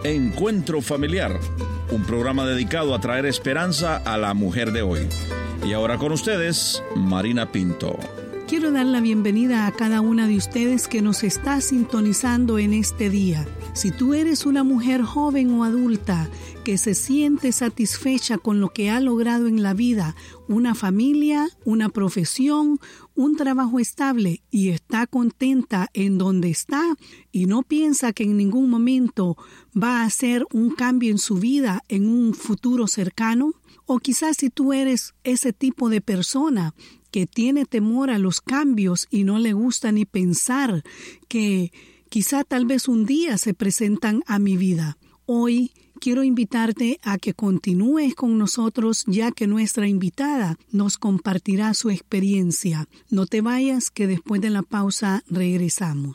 Encuentro Familiar, un programa dedicado a traer esperanza a la mujer de hoy. Y ahora con ustedes, Marina Pinto. Quiero dar la bienvenida a cada una de ustedes que nos está sintonizando en este día. Si tú eres una mujer joven o adulta que se siente satisfecha con lo que ha logrado en la vida, una familia, una profesión, un trabajo estable y está contenta en donde está y no piensa que en ningún momento va a hacer un cambio en su vida en un futuro cercano, o quizás si tú eres ese tipo de persona que tiene temor a los cambios y no le gusta ni pensar que quizá tal vez un día se presentan a mi vida. Hoy quiero invitarte a que continúes con nosotros, ya que nuestra invitada nos compartirá su experiencia. No te vayas, que después de la pausa regresamos.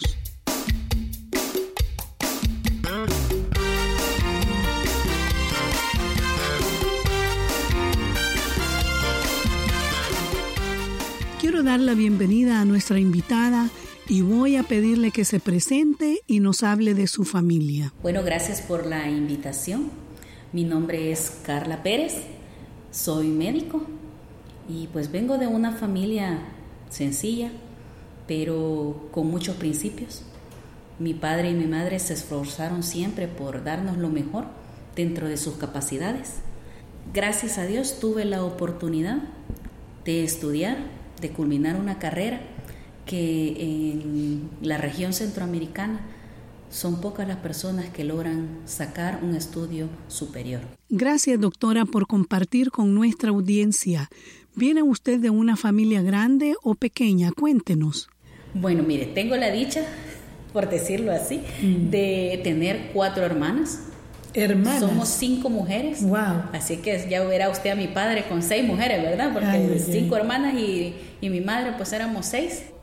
Quiero dar la bienvenida a nuestra invitada y voy a pedirle que se presente y nos hable de su familia. Bueno, gracias por la invitación. Mi nombre es Carla Pérez, soy médico y pues vengo de una familia sencilla, pero con muchos principios. Mi padre y mi madre se esforzaron siempre por darnos lo mejor dentro de sus capacidades. Gracias a Dios tuve la oportunidad de estudiar, de culminar una carrera que en la región centroamericana son pocas las personas que logran sacar un estudio superior. Gracias, doctora, por compartir con nuestra audiencia. ¿Viene usted de una familia grande o pequeña? Cuéntenos. Bueno, mire, tengo la dicha, por decirlo así, de tener 4 hermanas. ¿Hermanas? Somos 5 mujeres. Wow. Así que ya verá usted a mi padre con 6 mujeres, ¿verdad? Porque 5 hermanas y mi madre pues éramos 6.